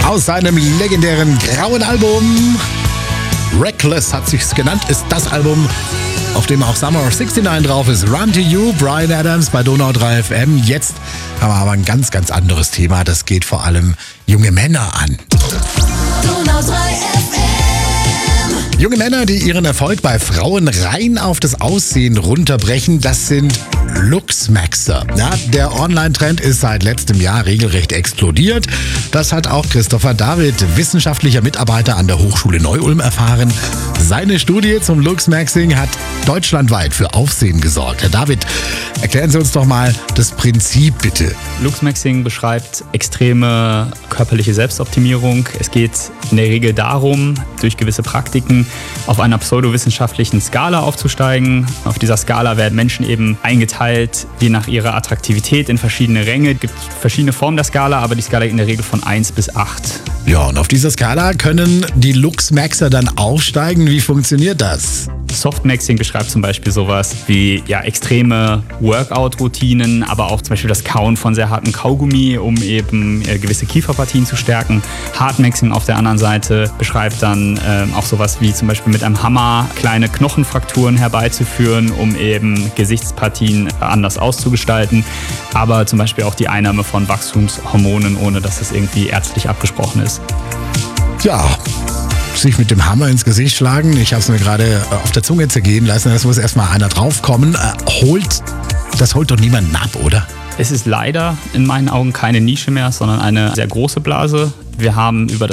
Aus seinem legendären grauen Album Reckless hat sich's genannt, ist das Album, auf dem auch Summer of 69 drauf ist. Run to You, Bryan Adams bei Donau 3 FM. Jetzt haben wir aber ein ganz, ganz anderes Thema. Das geht vor allem junge Männer an. Donau 3 FM. Junge Männer, die ihren Erfolg bei Frauen rein auf das Aussehen runterbrechen, das sind Luxmaxer. Ja, der Online-Trend ist seit letztem Jahr regelrecht explodiert. Das hat auch Christopher David, wissenschaftlicher Mitarbeiter an der Hochschule Neu-Ulm, erfahren. Seine Studie zum Luxmaxing hat deutschlandweit für Aufsehen gesorgt. Herr David, erklären Sie uns doch mal das Prinzip, bitte. Luxmaxing beschreibt extreme körperliche Selbstoptimierung. Es geht in der Regel darum, durch gewisse Praktiken auf einer pseudowissenschaftlichen Skala aufzusteigen. Auf dieser Skala werden Menschen eben eingeteilt, je nach ihrer Attraktivität in verschiedene Ränge. Es gibt verschiedene Formen der Skala, aber die Skala geht in der Regel von 1 bis 8. Ja, und auf dieser Skala können die Luxmaxer dann aufsteigen. Wie funktioniert das? Softmaxing beschreibt zum Beispiel sowas wie extreme Workout-Routinen, aber auch zum Beispiel das Kauen von sehr hartem Kaugummi, um eben gewisse Kieferpartien zu stärken. Hardmaxing auf der anderen Seite beschreibt dann auch sowas wie zum Beispiel mit einem Hammer kleine Knochenfrakturen herbeizuführen, um eben Gesichtspartien anders auszugestalten. Aber zum Beispiel auch die Einnahme von Wachstumshormonen, ohne dass das irgendwie ärztlich abgesprochen ist. Ja, sich mit dem Hammer ins Gesicht schlagen. Ich habe es mir gerade auf der Zunge zergehen lassen. Das muss erstmal einer draufkommen. Das holt doch niemanden ab, oder? Es ist leider in meinen Augen keine Nische mehr, sondern eine sehr große Blase. Wir haben über